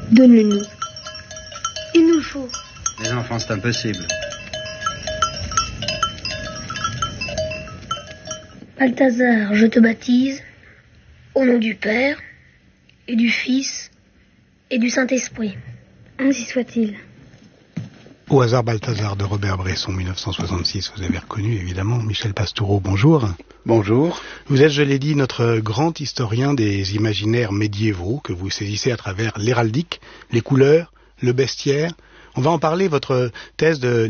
Donne-le-nous. Il nous faut. Les enfants, c'est impossible. Balthazar, je te baptise, au nom du Père, et du Fils, et du Saint-Esprit. Ainsi soit-il. Au hasard Balthazar de Robert Bresson, 1966, vous avez reconnu évidemment. Michel Pastoureau, bonjour. Bonjour. Vous êtes, je l'ai dit, notre grand historien des imaginaires médiévaux que vous saisissez à travers l'héraldique, les couleurs, le bestiaire. On va en parler, votre thèse de